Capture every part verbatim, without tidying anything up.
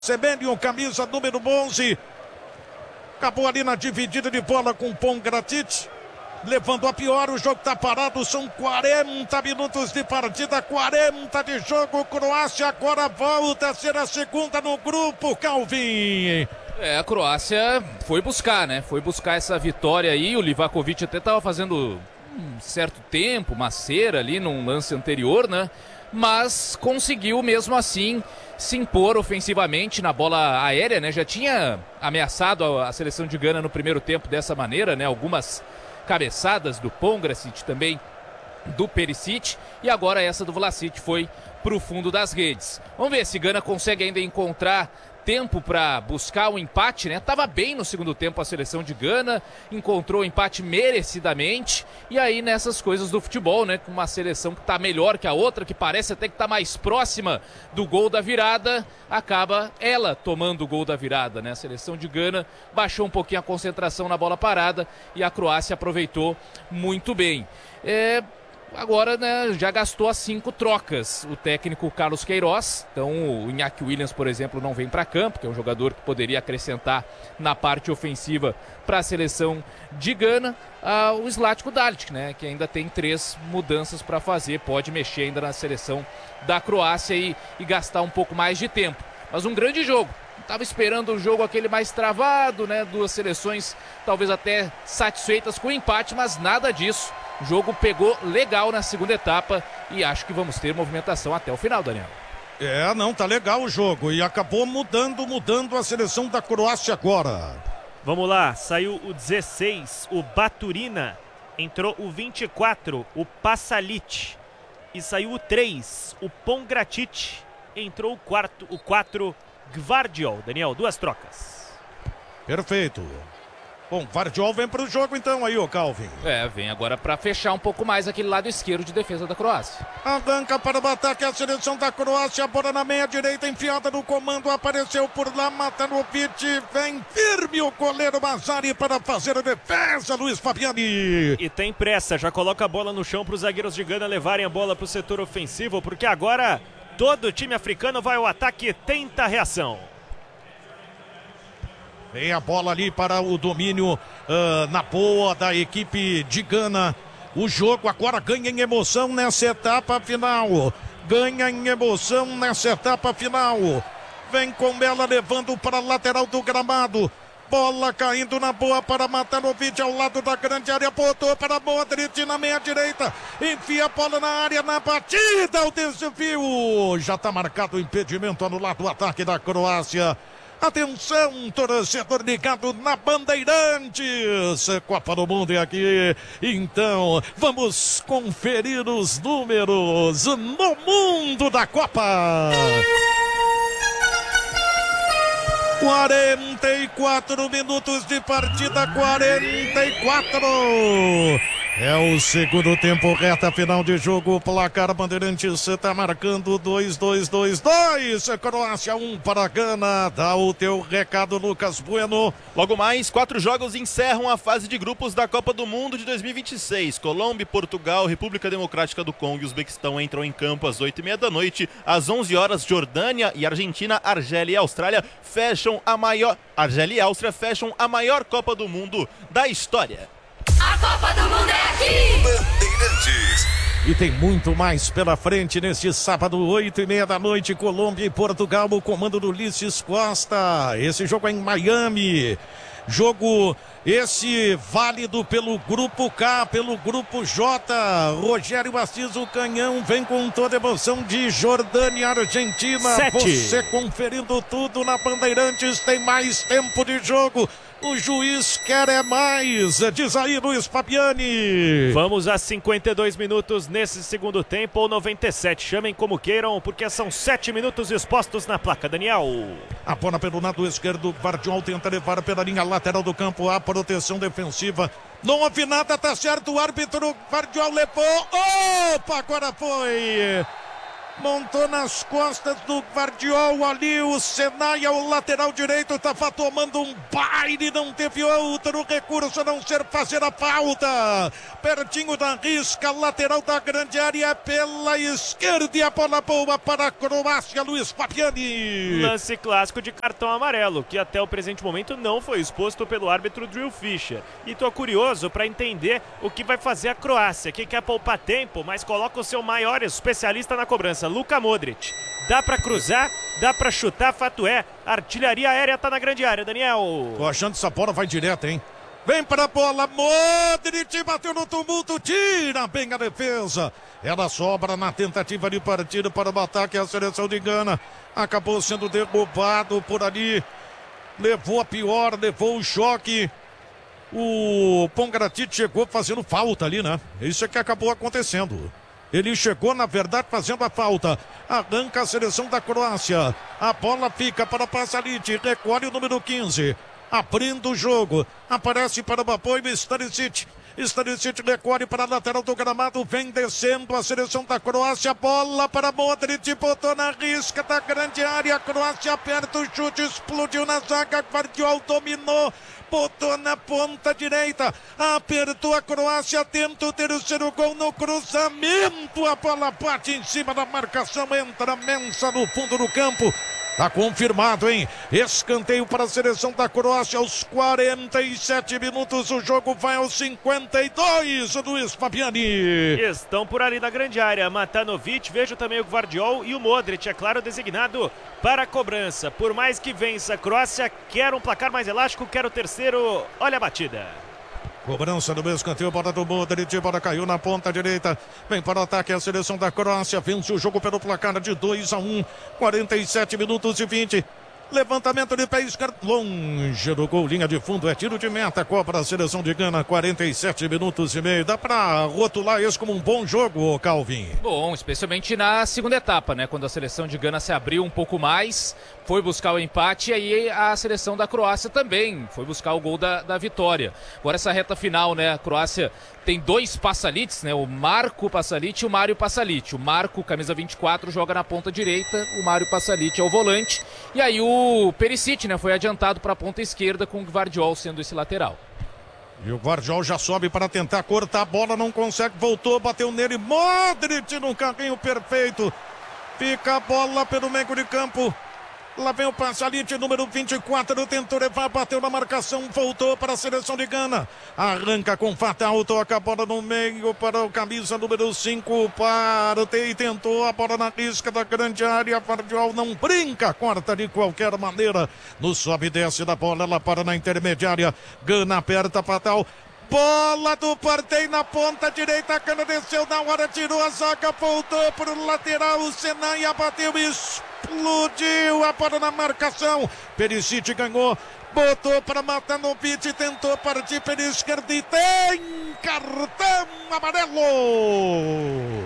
Semenyo, camisa número onze. Acabou ali na dividida de bola com o Pongracic. Levando a pior, o jogo tá parado, são quarenta minutos de partida, quarenta de jogo. Croácia agora volta a ser a segunda no grupo, Calvin. É, a Croácia foi buscar, né? Foi buscar essa vitória aí. O Livakovic até tava fazendo um certo tempo, uma cera ali num lance anterior, né? Mas conseguiu mesmo assim se impor ofensivamente na bola aérea, né? Já tinha ameaçado a, a seleção de Gana no primeiro tempo dessa maneira, né? Algumas cabeçadas do Pongracic, também do Perisic, e agora essa do Vlasic foi pro fundo das redes. Vamos ver se Gana consegue ainda encontrar tempo para buscar o empate, né? Tava bem no segundo tempo a seleção de Gana, encontrou o empate merecidamente, e aí nessas coisas do futebol, né? Com uma seleção que tá melhor que a outra, que parece até que tá mais próxima do gol da virada, acaba ela tomando o gol da virada, né? A seleção de Gana baixou um pouquinho a concentração na bola parada e a Croácia aproveitou muito bem. É... Agora, né, já gastou as cinco trocas o técnico Carlos Queiroz. Então o Iñaki Williams, por exemplo, não vem para campo, que é um jogador que poderia acrescentar na parte ofensiva para a seleção de Gana. Ah, o Zlatko Dalic, né, que ainda tem três mudanças para fazer, pode mexer ainda na seleção da Croácia e, e gastar um pouco mais de tempo. Mas um grande jogo. Estava esperando o jogo aquele mais travado, né, duas seleções talvez até satisfeitas com o empate, mas nada disso. O jogo pegou legal na segunda etapa e acho que vamos ter movimentação até o final, Daniel. É, não, tá legal o jogo e acabou mudando, mudando a seleção da Croácia agora. Vamos lá, saiu o dezesseis, o Baturina, entrou o vinte e quatro, o Pasalic, e saiu o três, o Pongracic, entrou o quarto, o quatro, Gvardiol. Daniel, duas trocas. Perfeito. Bom, Gvardiol vem para o jogo então aí, ô Calvin. É, vem agora para fechar um pouco mais aquele lado esquerdo de defesa da Croácia. Arranca para o ataque a seleção da Croácia, bola na meia direita, enfiada no comando, apareceu por lá, Matanovic, vem firme o goleiro Mazzari para fazer a defesa, Luiz Fabiani. E tem pressa, já coloca a bola no chão para os zagueiros de Gana levarem a bola para o setor ofensivo, porque agora todo o time africano vai ao ataque e tenta a reação. Vem a bola ali para o domínio uh, na boa da equipe de Gana. O jogo agora ganha em emoção nessa etapa final. Ganha em emoção nessa etapa final. Vem com ela levando para a lateral do gramado. Bola caindo na boa para Matanovic ao lado da grande área. Botou para Modric na meia direita. Enfia a bola na área, na batida. O desvio. Já está marcado o impedimento anulado. O ataque da Croácia. Atenção, torcedor ligado na Bandeirantes. Copa do Mundo é aqui. Então, vamos conferir os números no mundo da Copa. quarenta e quatro minutos de partida, quarenta e quatro. É o segundo tempo, reta final de jogo. O placar Bandeirantes está marcando dois, dois, dois, dois. Croácia um para Gana. Dá o teu recado, Lucas Bueno. Logo mais, quatro jogos encerram a fase de grupos da Copa do Mundo de dois mil e vinte e seis. Colômbia, Portugal, República Democrática do Congo e Uzbequistão entram em campo às oito e meia da noite. Às onze horas, Jordânia e Argentina, Argélia e Austrália fecham a maior... Argélia e Áustria fecham a maior Copa do Mundo da história. A Copa do Mundo é aqui! Bandeirantes. E tem muito mais pela frente neste sábado, oito e meia da noite, Colômbia e Portugal, o comando do Ulisses Costa. Esse jogo é em Miami. Jogo esse válido pelo Grupo K, pelo Grupo J. Rogério Assis, o canhão, vem com toda a emoção de Jordânia e Argentina. Sete. Você conferindo tudo na Bandeirantes, tem mais tempo de jogo. O juiz quer é mais. Diz aí, Luiz Fabiani. Vamos a cinquenta e dois minutos nesse segundo tempo, ou noventa e sete. Chamem como queiram, porque são sete minutos expostos na placa, Daniel. A bola pelo lado esquerdo. Gvardiol tenta levar pela linha lateral do campo. A proteção defensiva. Não houve nada, tá certo. O árbitro Gvardiol levou. Opa, agora foi. montou nas costas do Gvardiol ali, o Senaia, o lateral direito, estava tomando um baile, não teve outro recurso a não ser fazer a falta, pertinho da risca, lateral da grande área pela esquerda e a bola boa para a Croácia, Luiz Fabiani. Lance clássico de cartão amarelo, que até o presente momento não foi exposto pelo árbitro Drill Fischer. E tô curioso para entender o que vai fazer a Croácia, que quer poupar tempo, mas coloca o seu maior especialista na cobrança, Luka Modric. Dá pra cruzar, dá pra chutar, fato é, artilharia aérea tá na grande área, Daniel. Tô achando que essa bola vai direto, hein? Vem pra bola, Modric, bateu no tumulto, tira bem a defesa. Ela sobra na tentativa de partida para o ataque, a seleção de Gana. Acabou sendo derrubado por ali. Levou a pior, levou o choque. O Pongracic chegou fazendo falta ali, né? Isso é que acabou acontecendo. Ele chegou, na verdade, fazendo a falta. Arranca a seleção da Croácia. A bola fica para Pasalic. Recolhe o número quinze. Abrindo o jogo. Aparece para o apoio Stanisic. Stanisic recolhe para a lateral do gramado. Vem descendo a seleção da Croácia. Bola para Modric. Botou na risca da grande área. A Croácia aperta o chute. Explodiu na zaga. Gvardiol dominou. Botou na ponta direita, apertou a Croácia, tenta o terceiro gol no cruzamento, a bola bate em cima da marcação, entra Mensah no fundo do campo. Tá confirmado, hein? Escanteio para a seleção da Croácia aos quarenta e sete minutos. O jogo vai aos cinquenta e dois, Luiz Fabiani. Estão por ali na grande área. Matanovic, vejo também o Gvardiol e o Modric, é claro, designado para a cobrança. Por mais que vença a Croácia, quer um placar mais elástico, quer o terceiro. Olha a batida. Cobrança do escanteio, bola do Modric, bola caiu na ponta direita, vem para o ataque a seleção da Croácia, vence o jogo pelo placar de dois a um, quarenta e sete minutos e vinte. Levantamento de pé esquerdo, longe do gol, linha de fundo, é tiro de meta, cobra a seleção de Gana, quarenta e sete minutos e meio. Dá pra rotular isso como um bom jogo, Calvin? Bom, especialmente na segunda etapa, né? Quando a seleção de Gana se abriu um pouco mais, foi buscar o empate, e aí a seleção da Croácia também foi buscar o gol da, da vitória. Agora essa reta final, né? A Croácia tem dois Pasalics, né? O Marco Pasalic e o Mário Pasalic. O Marco, camisa vinte e quatro, joga na ponta direita, o Mário Pasalic é o volante. E aí o Perisic, né? Foi adiantado para a ponta esquerda, com o Gvardiol sendo esse lateral. E o Gvardiol já sobe para tentar cortar a bola, não consegue, voltou, bateu nele, Modric no carrinho perfeito. Fica a bola pelo meio de campo. Lá vem o Pasalic, número vinte e quatro, tentou levar, bateu na marcação, voltou para a seleção de Gana. Arranca com fatal, toca a bola no meio para o camisa número cinco, para o T I, tentou a bola na risca da grande área, Gvardiol não brinca, corta de qualquer maneira. No sobe e desce da bola, ela para na intermediária, Gana aperta, fatal. Bola do Partey na ponta direita, a Gana desceu na hora, tirou a zaga, voltou para o lateral, o Senaia bateu e explodiu a bola na marcação. Perisic ganhou, botou para Matanovic, tentou partir pela esquerda e tem cartão amarelo.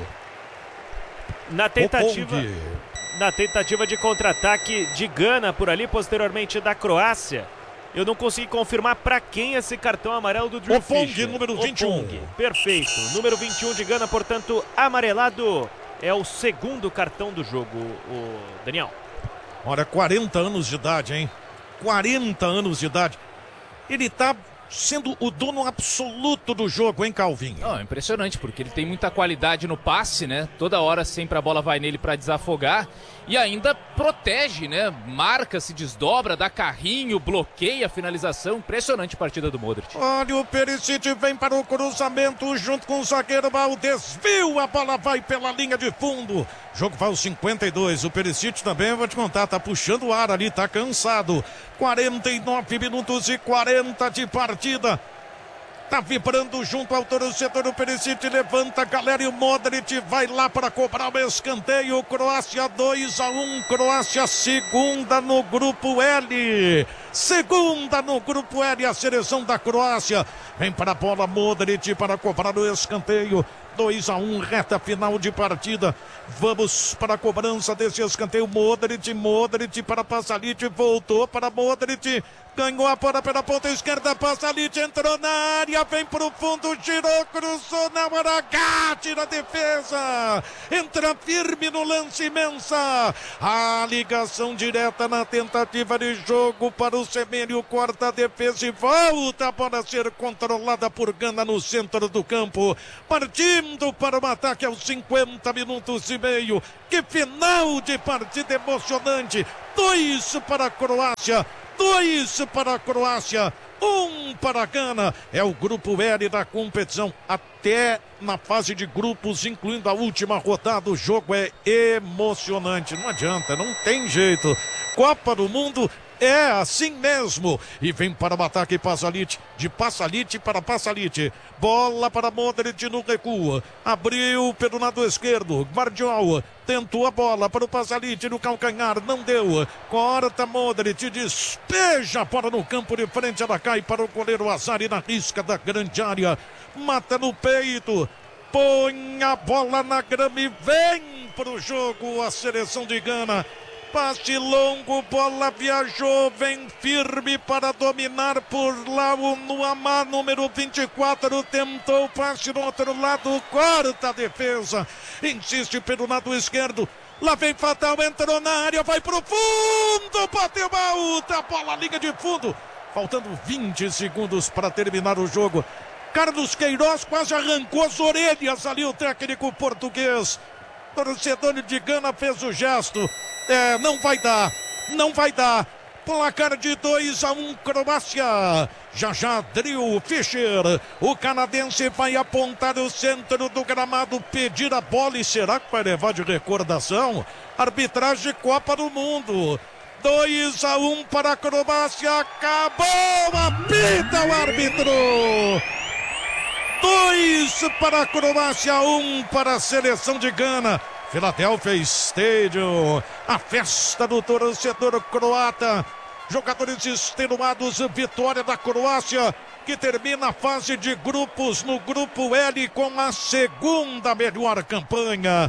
Na tentativa, na tentativa de contra-ataque de Gana por ali, posteriormente da Croácia. Eu não consegui confirmar para quem esse cartão amarelo do Drew Fischer. Número vinte e um. Opong, perfeito. Número vinte e um de Gana, portanto, amarelado. É o segundo cartão do jogo, o Daniel. Olha, quarenta anos de idade, hein? quarenta anos de idade. Ele tá sendo o dono absoluto do jogo, hein, Calvin? Oh, impressionante, porque ele tem muita qualidade no passe, né? Toda hora sempre a bola vai nele para desafogar e ainda protege, né? Marca, se desdobra, dá carrinho, bloqueia a finalização. Impressionante a partida do Modric. Olha, o Perisic vem para o cruzamento junto com o zagueiro, o desvio, a bola vai pela linha de fundo. O jogo vai aos cinquenta e dois. O Perisic também, eu vou te contar, tá puxando o ar ali, tá cansado. quarenta e nove minutos e quarenta de partida. Tá vibrando junto ao torcedor, o Perisic levanta a galera e o Modric vai lá para cobrar o escanteio. Croácia dois a um, Croácia segunda no grupo L. Segunda no grupo L, a seleção da Croácia. Vem para a bola, Modric para cobrar o escanteio. dois a um, reta final de partida. Vamos para a cobrança desse escanteio. Modric, Modric para Pasalic, voltou para Modric, ganhou a bola pela ponta esquerda. Pasalic entrou na área, vem pro fundo, girou, cruzou na hora H, tira a defesa, entra firme no lance Mensah. A ligação direta na tentativa de jogo para o Semenyo, corta a defesa e volta a bola a ser controlada por Gana no centro do campo, partindo para o ataque aos cinquenta minutos e meio. Que final de partida emocionante. Dois para a Croácia, dois para a Croácia, um para a Gana. É o grupo L da competição. Até na fase de grupos, incluindo a última rodada, o jogo é emocionante. Não adianta, não tem jeito. Copa do Mundo é assim mesmo. E vem para o ataque Pasalic, de Pasalic para Pasalic, bola para Modric no recuo, abriu pelo lado esquerdo, Guardiola tentou a bola para o Pasalic no calcanhar, não deu, corta Modric, despeja a bola no campo de frente, ela cai para o goleiro Azari na risca da grande área, mata no peito, põe a bola na grama e vem para o jogo a seleção de Gana. Passe longo, bola viajou, vem firme para dominar por lá o Nuamá, número vinte e quatro, tentou passe no outro lado, corta a defesa, insiste pelo lado esquerdo, lá vem Fatal, entrou na área, vai pro fundo, bateu alta, bola linha de fundo, faltando vinte segundos para terminar o jogo. Carlos Queiroz quase arrancou as orelhas ali, o técnico português. Torcedor de Gana fez o gesto. É, não vai dar, não vai dar. Placar de dois a um, Croácia. Já já Drew Fischer, o canadense, vai apontar o centro do gramado, pedir a bola. E será que vai levar de recordação? Arbitragem Copa do Mundo. dois a um para a Croácia. Acabou, apita o árbitro. dois para a Croácia, um para a seleção de Gana. Philadelphia Stadium, a festa do torcedor croata. Jogadores extenuados, vitória da Croácia, que termina a fase de grupos no grupo L com a segunda melhor campanha.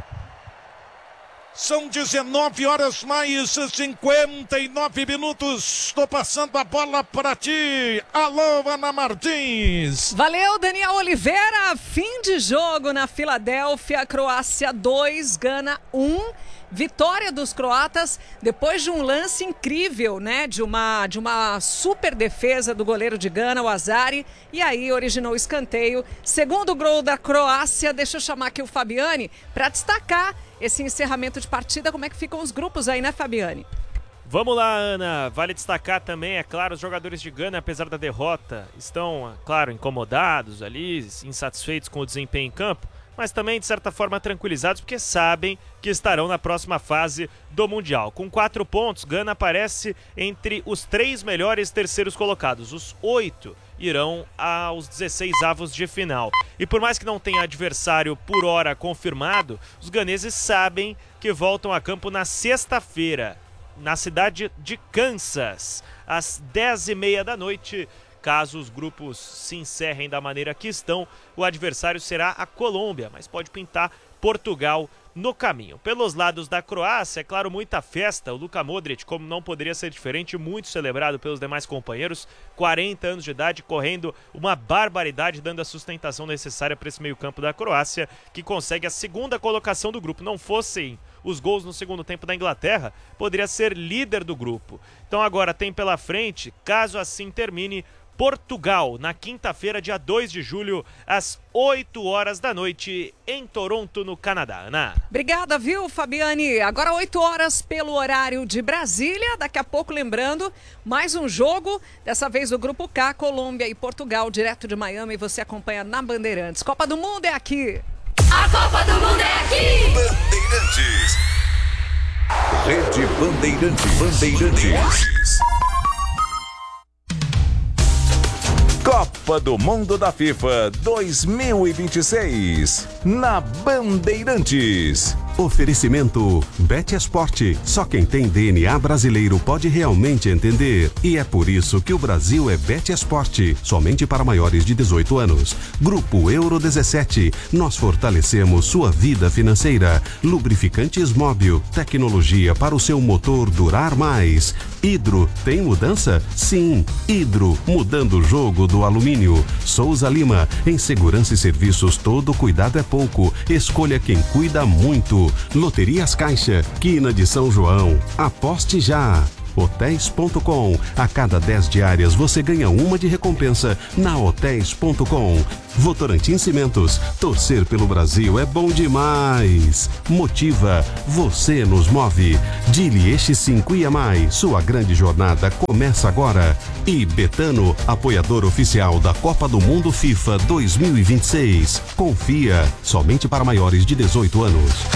São dezenove horas mais cinquenta e nove minutos. Estou passando a bola para ti. Alô, Ana Martins. Valeu, Daniel Oliveira. Fim de jogo na Filadélfia. Croácia dois, Gana um. Vitória dos croatas depois de um lance incrível, né? De uma, de uma super defesa do goleiro de Gana, o Azari. E aí originou o escanteio. Segundo gol da Croácia. Deixa eu chamar aqui o Fabiani para destacar esse encerramento de partida. Como é que ficam os grupos aí, né, Fabiani? Vamos lá, Ana. Vale destacar também, é claro, os jogadores de Gana, apesar da derrota, estão, claro, incomodados ali, insatisfeitos com o desempenho em campo, mas também, de certa forma, tranquilizados, porque sabem que estarão na próxima fase do Mundial. Com quatro pontos, Gana aparece entre os três melhores terceiros colocados. Os oito irão aos dezesseis avos de final. E por mais que não tenha adversário por hora confirmado, os ganeses sabem que voltam a campo na sexta-feira, na cidade de Kansas, às dez e meia da noite. Caso os grupos se encerrem da maneira que estão, o adversário será a Colômbia, mas pode pintar Portugal no caminho. Pelos lados da Croácia, é claro, muita festa. O Luka Modric, como não poderia ser diferente, muito celebrado pelos demais companheiros. quarenta anos de idade, correndo uma barbaridade, dando a sustentação necessária para esse meio-campo da Croácia, que consegue a segunda colocação do grupo. Não fossem os gols no segundo tempo da Inglaterra, poderia ser líder do grupo. Então agora tem pela frente, caso assim termine, Portugal, na quinta-feira, dia dois de julho, às oito horas da noite, em Toronto, no Canadá. Ana. Obrigada, viu, Fabiane? Agora oito horas pelo horário de Brasília. Daqui a pouco, lembrando, mais um jogo, dessa vez o Grupo K, Colômbia e Portugal, direto de Miami. Você acompanha na Bandeirantes. Copa do Mundo é aqui. A Copa do Mundo é aqui. Bandeirantes. Rede Bandeirantes. Bandeirantes. Copa do Mundo da FIFA dois mil e vinte e seis, na Bandeirantes. Oferecimento Bet Esporte. Só quem tem D N A brasileiro pode realmente entender. E é por isso que o Brasil é Bet Esporte. Somente para maiores de dezoito anos. Grupo Euro dezessete. Nós fortalecemos sua vida financeira. Lubrificantes Móbil. Tecnologia para o seu motor durar mais. Hidro. Tem mudança? Sim. Hidro. Mudando o jogo do alumínio. Souza Lima. Em segurança e serviços, todo cuidado é pouco. Escolha quem cuida muito. Loterias Caixa, Quina de São João. Aposte já. hotéis ponto com. A cada dez diárias você ganha uma de recompensa na hotéis ponto com. Votorantim Cimentos. Torcer pelo Brasil é bom demais. Motiva. Você nos move. Dili Eixi cinco I A Mais. Sua grande jornada começa agora. E Betano, apoiador oficial da Copa do Mundo FIFA dois mil e vinte e seis. Confia. Somente para maiores de dezoito anos.